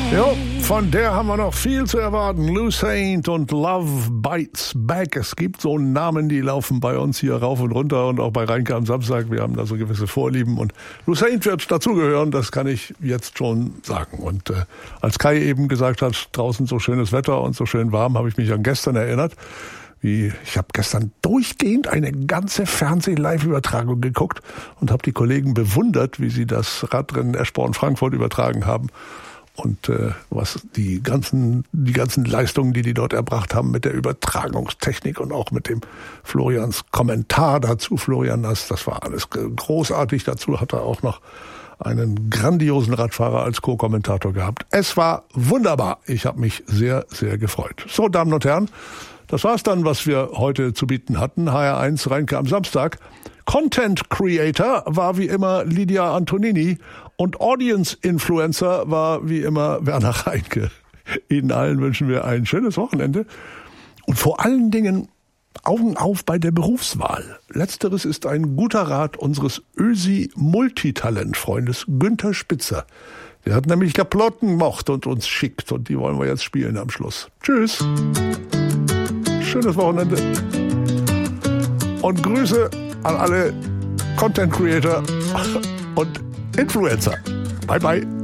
Jo, von der haben wir noch viel zu erwarten. Lou Saint und Love Bites Back. Es gibt so Namen, die laufen bei uns hier rauf und runter und auch bei Reinke am Samstag. Wir haben da so gewisse Vorlieben und Lou Saint wird dazugehören, das kann ich jetzt schon sagen. Und als Kai eben gesagt hat, draußen so schönes Wetter und so schön warm, habe ich mich an gestern erinnert. Ich habe gestern durchgehend eine ganze Fernseh-Live-Übertragung geguckt und habe die Kollegen bewundert, wie sie das Radrennen Eschborn-Frankfurt übertragen haben. Und was die ganzen Leistungen, die dort erbracht haben mit der Übertragungstechnik und auch mit dem Florians Kommentar dazu, Florian Nass, das war alles großartig. Dazu hat er auch noch einen grandiosen Radfahrer als Co-Kommentator gehabt. Es war wunderbar. Ich habe mich sehr, sehr gefreut. So, Damen und Herren, das war's dann, was wir heute zu bieten hatten. HR1 Reinke am Samstag. Content Creator war wie immer Lydia Antonini und Audience Influencer war wie immer Werner Reinke. Ihnen allen wünschen wir ein schönes Wochenende und vor allen Dingen Augen auf bei der Berufswahl. Letzteres ist ein guter Rat unseres Ösi-Multitalent-Freundes Günther Spitzer. Der hat nämlich Kaplotten gemocht und uns schickt und die wollen wir jetzt spielen am Schluss. Tschüss. Schönes Wochenende. Und Grüße an alle Content Creator und Influencer. Bye bye.